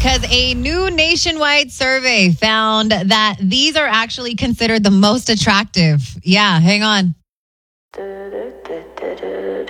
because a new nationwide survey found that these are actually considered the most attractive. Yeah, hang on.